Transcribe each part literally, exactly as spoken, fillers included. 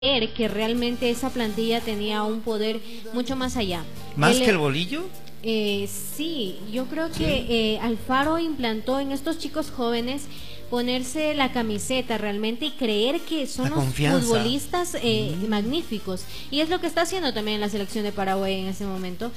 que realmente esa plantilla tenía un poder mucho más allá. ¿Más Él, que el bolillo? Eh, sí, yo creo que sí. eh, Alfaro implantó en estos chicos jóvenes ponerse la camiseta realmente y creer que son la los confianza. futbolistas eh, mm. magníficos, y es lo que está haciendo también la selección de Paraguay en ese momento,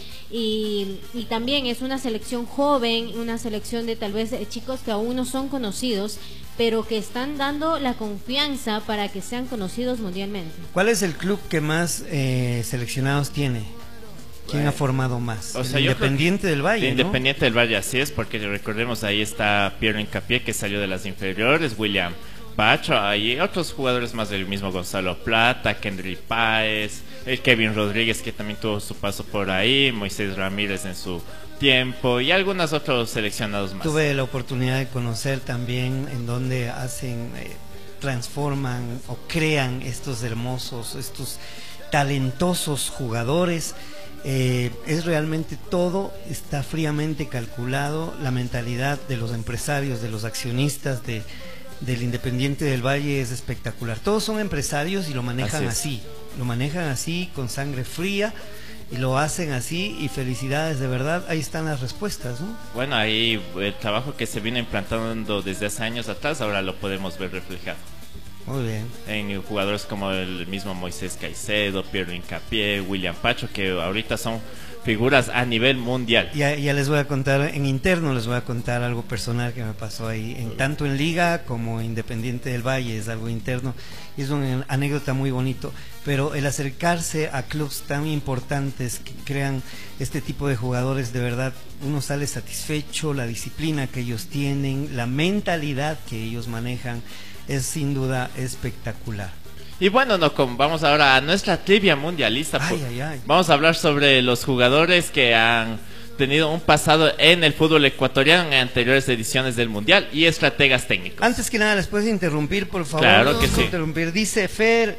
y, y también es una selección joven, una selección de tal vez de chicos que aún no son conocidos, pero que están dando la confianza para que sean conocidos mundialmente. ¿Cuál es el club que más eh, seleccionados tiene? ¿Quién bueno, ha formado más? O sea, el Independiente del Valle, el ¿no? Independiente del Valle, así es, porque recordemos, ahí está Piero Hincapié, que salió de las inferiores, William Pacho, hay otros jugadores más del mismo, Gonzalo Plata, Kendry Páez, el Kevin Rodríguez, que también tuvo su paso por ahí, Moisés Ramírez en su tiempo, y algunos otros seleccionados más. Tuve la oportunidad de conocer también en donde hacen, eh, transforman o crean estos hermosos, estos talentosos jugadores. Eh, es realmente todo, está fríamente calculado. La mentalidad de los empresarios, de los accionistas de, del Independiente del Valle es espectacular. Todos son empresarios y lo manejan así, así lo manejan así, con sangre fría, y lo hacen así, y felicidades, de verdad. Ahí están las respuestas, ¿no? Bueno, ahí el trabajo que se vino implantando desde hace años atrás, ahora lo podemos ver reflejado. Muy bien. En jugadores como el mismo Moisés Caicedo, Piero Hincapié, William Pacho, que ahorita son figuras a nivel mundial. Ya, ya les voy a contar, en interno les voy a contar algo personal que me pasó ahí, en, tanto en Liga como Independiente del Valle, es algo interno, y es una anécdota muy bonito, pero el acercarse a clubes tan importantes que crean este tipo de jugadores, de verdad, uno sale satisfecho. La disciplina que ellos tienen, la mentalidad que ellos manejan, es sin duda espectacular. Y bueno, no, vamos ahora a nuestra trivia mundialista. Ay, ay, ay. Vamos a hablar sobre los jugadores que han tenido un pasado en el fútbol ecuatoriano en anteriores ediciones del mundial y estrategas técnicos. Antes que nada, ¿les puedes interrumpir, por favor? Claro que sí. Interrumpir. Dice Fer,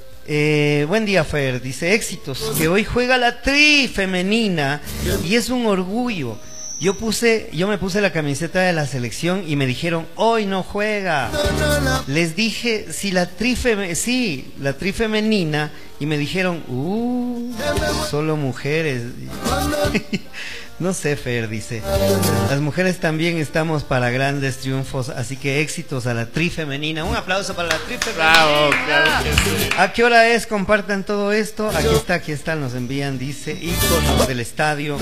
eh, buen día Fer, dice éxitos, que hoy juega la tri femenina y es un orgullo. Yo puse, yo me puse la camiseta de la selección y me dijeron, hoy no juega. Les dije, si la tri feme, sí, la tri femenina, y me dijeron, uh, solo mujeres. No sé, Fer, dice, las mujeres también estamos para grandes triunfos, así que éxitos a la tri femenina. Un aplauso para la tri femenina. Bravo, claro que sí. ¿A qué hora es? Compartan todo esto. Aquí está, aquí está, nos envían, dice, íconos del estadio.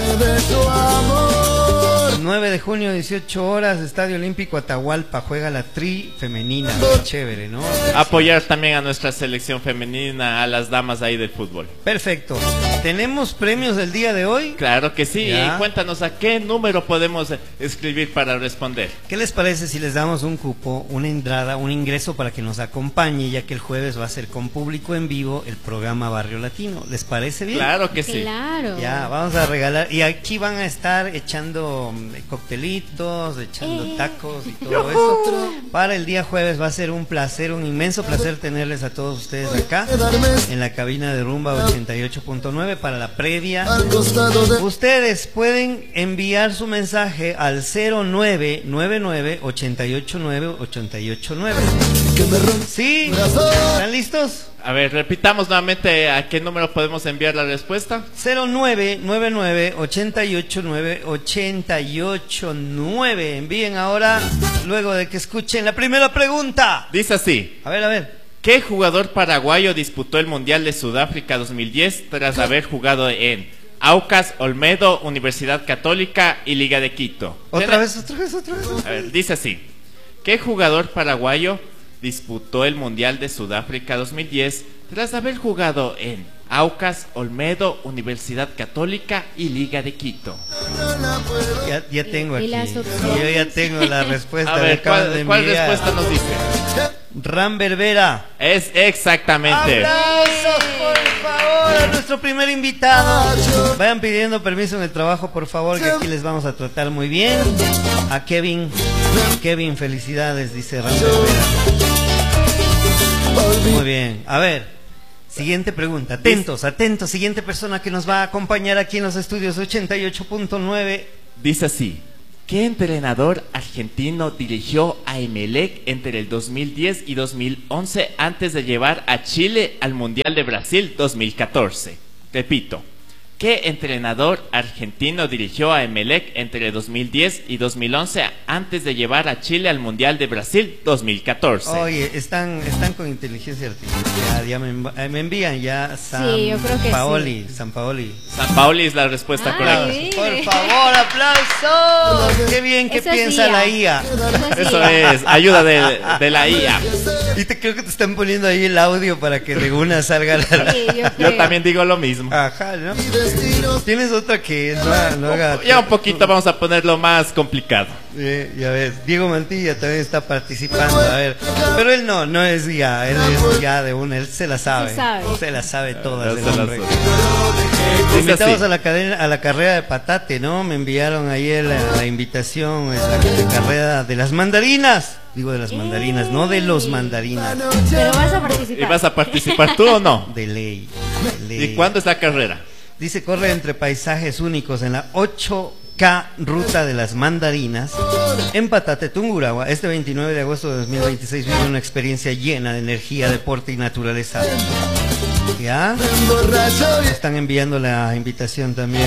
nueve de junio, dieciocho horas, Estadio Olímpico Atahualpa, juega la tri femenina. Qué chévere, ¿no? Apoyar también a nuestra selección femenina, a las damas ahí del fútbol. Perfecto. ¿Tenemos premios del día de hoy? Claro que sí. ¿Ya? Y cuéntanos a qué número podemos escribir para responder. ¿Qué les parece si les damos un cupo, una entrada, un ingreso para que nos acompañe, ya que el jueves va a ser con público en vivo el programa Barrio Latino? ¿Les parece bien? Claro que sí. Claro. Ya, vamos a regalar. Y aquí van a estar echando coctelitos, echando Eh. tacos y todo eso. Para el día jueves va a ser un placer, un inmenso placer tenerles a todos ustedes acá en la cabina de Rumba ochenta y ocho punto nueve para la previa. Ustedes pueden enviar su mensaje al cero nueve nueve nueve, ocho ocho nueve, ocho ocho nueve. ¿Sí? ¿Están listos? A ver, repitamos nuevamente a qué número podemos enviar la respuesta. cero nueve nueve nueve, ocho ocho nueve, ocho ocho nueve. Envíen ahora, luego de que escuchen la primera pregunta. Dice así: A ver, a ver. ¿qué jugador paraguayo disputó el Mundial de Sudáfrica dos mil diez tras haber jugado en Aucas, Olmedo, Universidad Católica y Liga de Quito? Otra vez, otra vez, otra vez. A ver, dice así: ¿qué jugador paraguayo disputó el Mundial de Sudáfrica dos mil diez tras haber jugado en Aucas, Olmedo, Universidad Católica y Liga de Quito? Ya, ya tengo Y aquí. las opciones. Yo ya tengo la respuesta. A me ver, acaban ¿cuál, de cuál enviar. respuesta nos dice? Ram Berbera. Es exactamente. ¡Aplausos, por favor, a nuestro primer invitado! Vayan pidiendo permiso en el trabajo, por favor, que aquí les vamos a tratar muy bien. A Kevin. Kevin, felicidades, dice Ram Berbera. Muy bien. A ver, siguiente pregunta. Atentos, atentos. Siguiente persona que nos va a acompañar aquí en los estudios ochenta y ocho punto nueve. Dice así: ¿Qué entrenador argentino dirigió a Emelec entre el dos mil diez y dos mil once antes de llevar a Chile al Mundial de Brasil dos mil catorce? Repito, ¿qué entrenador argentino dirigió a Emelec entre dos mil diez y dos mil once antes de llevar a Chile al Mundial de Brasil dos mil catorce? Oye, están, están con inteligencia artificial, ya me, env- me envían ya San Sí, yo creo que Paoli, San Paoli. San Paoli es la respuesta Ay, correcta. mire. Por favor, aplausos. Qué bien que Eso es piensa I A. la I A. Eso es, ayuda de, de la I A. Y te creo que te están poniendo ahí el audio para que de una salga la... Sí, yo, Yo creo. también digo lo mismo. Ajá, ¿no? Tienes otra que no, no haga... Ya un poquito vamos a ponerlo más complicado. Eh, ya ves, Diego Mantilla también está participando, a ver, pero él no, no es ya, él es ya de una, él se la sabe, Sí sabe. se la sabe todas, Ya el se la hombre. sabe. Dice Invitados así. a la cadena, a la carrera de patate, ¿no? Me enviaron ayer la, la invitación, es la, la carrera de las mandarinas, digo de las mandarinas, no de los mandarinas, Pero vas a ¿Y participar. vas a participar tú o no? de ley, de ley. ¿Y cuándo es la carrera? Dice, corre entre paisajes únicos en la ocho K Ruta de las Mandarinas en Patate, Tungurahua. Este veintinueve de agosto de dos mil veintiséis vive una experiencia llena de energía, deporte y naturaleza. ¿Ya? Están enviando la invitación también.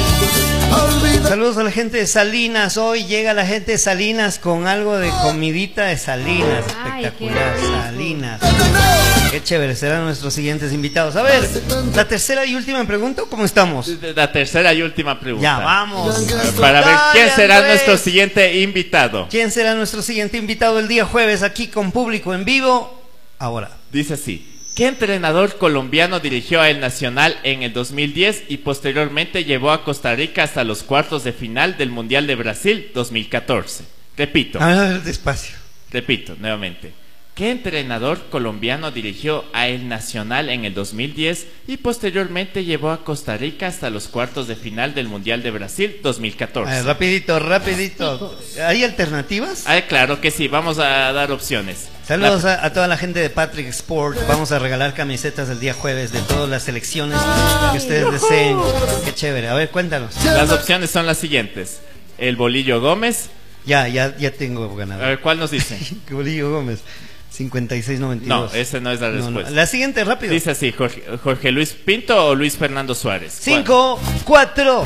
Saludos a la gente de Salinas. Hoy llega la gente de Salinas con algo de comidita de Salinas. Ay, Espectacular, qué rico. Salinas. Qué chévere, serán nuestros siguientes invitados. A ver, la tercera y última pregunta, ¿cómo estamos? La tercera y última pregunta. Ya, vamos. Para ver quién Dale, será Andrés. nuestro siguiente invitado. ¿Quién será nuestro siguiente invitado el día jueves aquí con público en vivo? Ahora. Dice así. ¿Qué entrenador colombiano dirigió a El Nacional en el dos mil diez y posteriormente llevó a Costa Rica hasta los cuartos de final del Mundial de Brasil dos mil catorce? Repito, A ver, a ver, despacio. repito nuevamente. ¿Qué entrenador colombiano dirigió a El Nacional en el dos mil diez y posteriormente llevó a Costa Rica hasta los cuartos de final del Mundial de Brasil dos mil A catorce? ver, rapidito, rapidito. ¿Hay alternativas? Ah, claro que sí, vamos a dar opciones. Saludos La- a, a toda la gente de Patrick Sport. Vamos a regalar camisetas el día jueves de todas las selecciones que ustedes deseen. Qué chévere. A ver, cuéntanos. Las opciones son las siguientes. El Bolillo Gómez. Ya, ya, ya tengo A ganador. ver, ¿cuál nos dice? Bolillo Gómez. cincuenta y seis noventa y dos. No, esa no es la No, no. respuesta. La siguiente, rápido. Dice así, Jorge, Jorge Luis Pinto o Luis Fernando Suárez. ¿Cuál? Cinco, cuatro,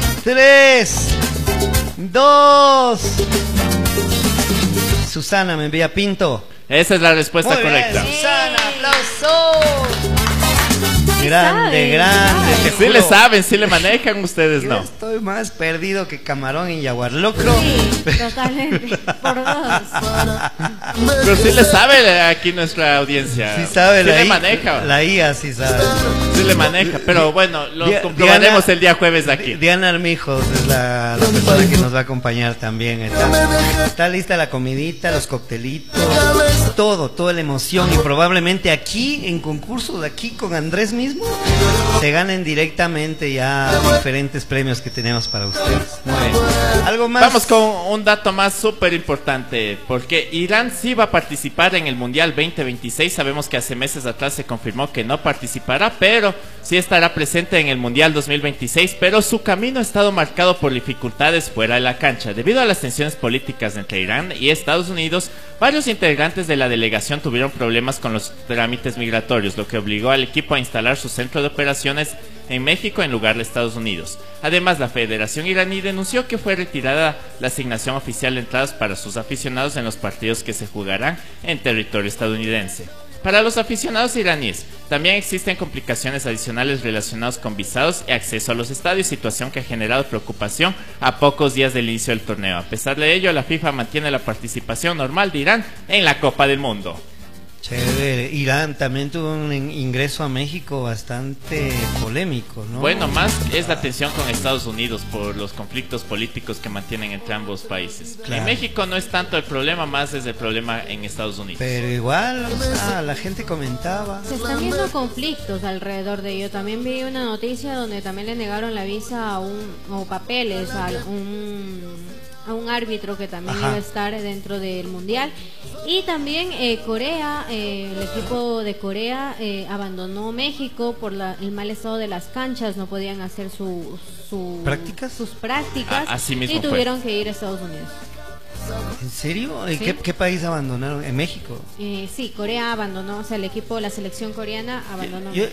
tres, dos. Susana me envía Pinto. Esa es la respuesta Muy bien, correcta. Susana, aplausos. Grande, sabe, grande. sabe. te Sí juro. le saben, sí le manejan ustedes, Yo no. estoy más perdido que camarón en Yaguarlocro. Sí, totalmente. Por dos. Pero sí le sabe aquí nuestra audiencia. Sí sabe sí la, le I- maneja. la I A, sí sabe. Sí le maneja, pero bueno, lo Dia- comprobaremos Diana- el día jueves de aquí. Diana Armijos es la, la persona que nos va a acompañar también. Está, está lista la comidita, los coctelitos, todo, toda la emoción. Y probablemente aquí, en concurso de aquí con Andrés mismo, se ganen directamente ya diferentes premios que tenemos para ustedes. Muy bien. ¿Algo más? Vamos con un dato más súper importante, porque Irán sí va a participar en el Mundial veinte veintiséis. Sabemos que hace meses atrás se confirmó que no participará, pero sí estará presente en el Mundial dos mil veintiséis, pero su camino ha estado marcado por dificultades fuera de la cancha. Debido a las tensiones políticas entre Irán y Estados Unidos, varios integrantes de la delegación tuvieron problemas con los trámites migratorios, lo que obligó al equipo a instalar su centro de operaciones en México en lugar de Estados Unidos. Además, la Federación iraní denunció que fue retirada la asignación oficial de entradas para sus aficionados en los partidos que se jugarán en territorio estadounidense. Para los aficionados iraníes, también existen complicaciones adicionales relacionadas con visados y acceso a los estadios, situación que ha generado preocupación a pocos días del inicio del torneo. A pesar de ello, la FIFA mantiene la participación normal de Irán en la Copa del Mundo. Chévere. Irán también tuvo un in- ingreso a México bastante polémico, ¿no? Bueno, más es la tensión con Estados Unidos por los conflictos políticos que mantienen entre ambos países. Claro. En México no es tanto el problema, más es el problema en Estados Unidos. Pero igual, o sea, la gente comentaba. Se están viendo conflictos alrededor de ello. También vi una noticia donde también le negaron la visa a un, o papeles a un a un árbitro que también Ajá. iba a estar dentro del mundial. Y también eh, Corea, eh, el equipo de Corea eh, abandonó México por la, el mal estado de las canchas, no podían hacer su, su ¿Prácticas? sus prácticas Ah, así mismo y fue. tuvieron que ir a Estados Unidos. ¿En serio? ¿En Sí. ¿Qué, qué país abandonaron? ¿En México? Eh, sí, Corea abandonó, o sea, el equipo, la selección coreana abandonó. Yo,